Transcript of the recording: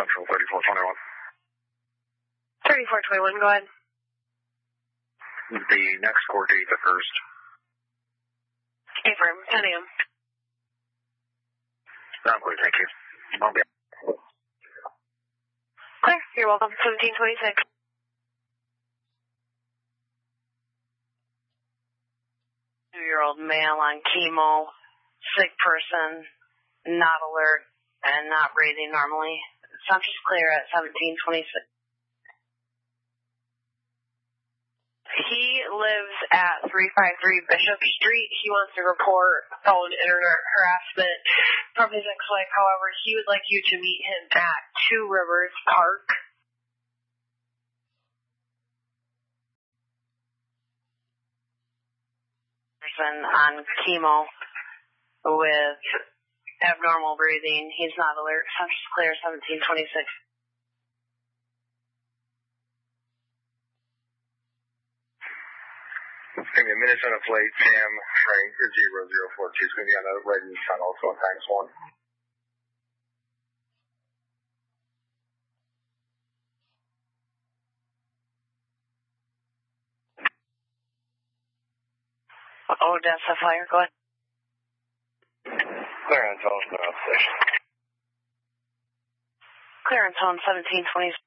Central 3421. 3421, go ahead. The next court date, the 1st. Affirm, 10 a.m. I'm clear, thank you. I'll be Clear, you're welcome. 1726. Two-year-old male on chemo, sick person, not alert, and not breathing normally. Subject's clear at 1726. He lives at 353 Bishop Street. He wants to report phone internet harassment from his ex-wife. However, he would like you to meet him at Two Rivers Park. Person on chemo with abnormal breathing. He's not alert. Subject's clear, 1726. It's going to be a Minnesota plate, Sam Frank 0042. It's going to be on the right in tunnel, so times 1. Odessa Fire, go ahead. Clear on phone, station. Clear on phone, 1726.